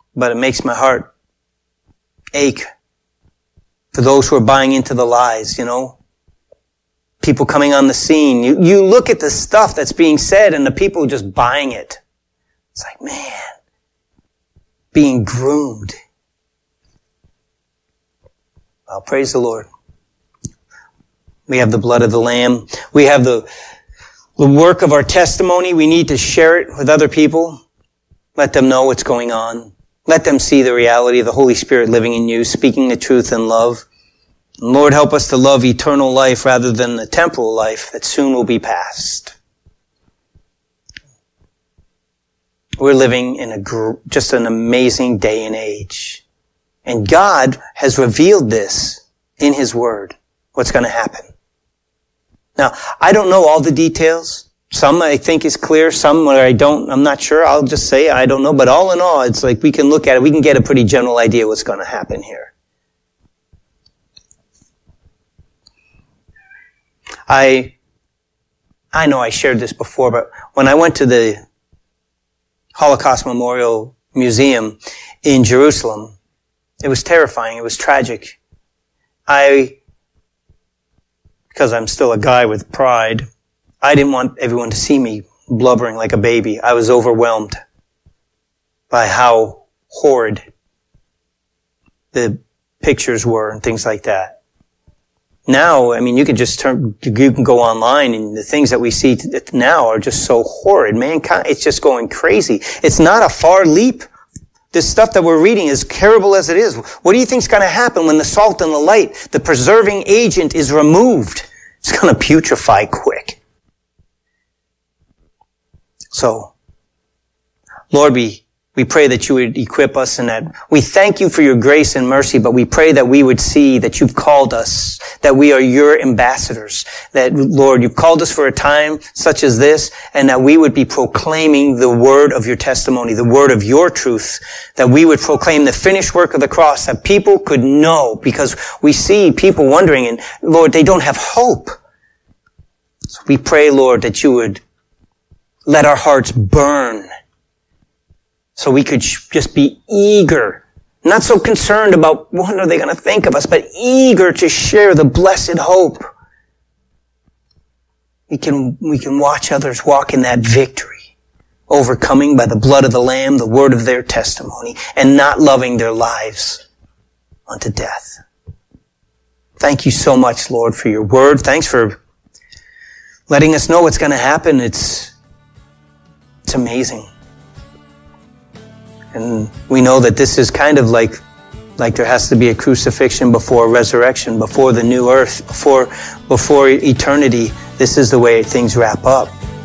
But it makes my heart ache for those who are buying into the lies, People coming on the scene. You look at the stuff that's being said and the people just buying it. It's like, man, being groomed. Well, praise the Lord. We have the blood of the Lamb. We have the work of our testimony. We need to share it with other people. Let them know what's going on. Let them see the reality of the Holy Spirit living in you, speaking the truth in love. And Lord, help us to love eternal life rather than the temporal life that soon will be past. We're living in just an amazing day and age. And God has revealed this in His Word, what's going to happen. Now, I don't know all the details. Some I think is clear, some where I'm not sure. I'll just say I don't know. But all in all, it's like we can look at it, we can get a pretty general idea what's going to happen here. I know I shared this before, but when I went to the Holocaust Memorial Museum in Jerusalem, it was terrifying. It was tragic. Because I'm still a guy with pride, I didn't want everyone to see me blubbering like a baby. I was overwhelmed by how horrid the pictures were and things like that. Now, you can you can go online and the things that we see now are just so horrid. Mankind, it's just going crazy. It's not a far leap. This stuff that we're reading, as terrible as it is, what do you think is going to happen when the salt and the light, the preserving agent, is removed? It's going to putrefy quick. So, Lord, we pray that you would equip us and that we thank you for your grace and mercy, but we pray that we would see that you've called us, that we are your ambassadors, that, Lord, you've called us for a time such as this, and that we would be proclaiming the word of your testimony, the word of your truth, that we would proclaim the finished work of the cross, that people could know, because we see people wondering, and, Lord, they don't have hope. So we pray, Lord, that you would let our hearts burn, so we could just be eager, not so concerned about what are they going to think of us, but eager to share the blessed hope. We can watch others walk in that victory, overcoming by the blood of the Lamb, the word of their testimony, and not loving their lives unto death. Thank you so much, Lord, for your word. Thanks for letting us know what's going to happen. It's amazing. And we know that this is kind of like there has to be a crucifixion before resurrection, before the new earth, before eternity. This is the way things wrap up.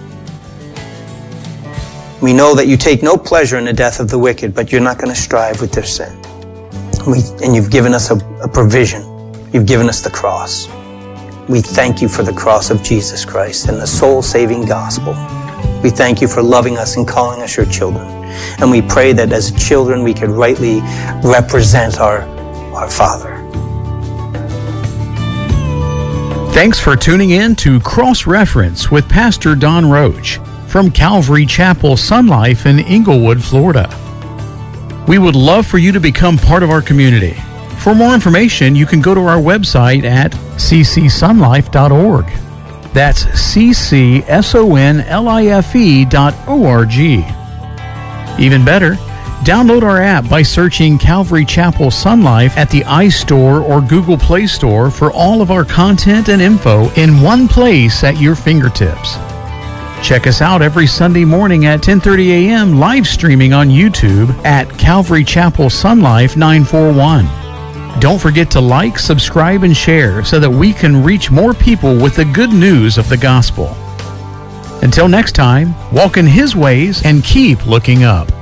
We know that you take no pleasure in the death of the wicked, but you're not going to strive with their sin. And you've given us a provision. You've given us the cross. We thank you for the cross of Jesus Christ and the soul-saving gospel. We thank you for loving us and calling us your children. And we pray that as children we could rightly represent our Father. Thanks for tuning in to Cross Reference with Pastor Don Roach from Calvary Chapel Sun Life in Inglewood, Florida. We would love for you to become part of our community. For more information, you can go to our website at ccsunlife.org. That's ccsunlife.org. Even better, download our app by searching Calvary Chapel Sun Life at the iStore or Google Play Store for all of our content and info in one place at your fingertips. Check us out every Sunday morning at 10:30 a.m. live streaming on YouTube at Calvary Chapel Sun Life 941. Don't forget to like, subscribe, and share so that we can reach more people with the good news of the gospel. Until next time, walk in His ways and keep looking up.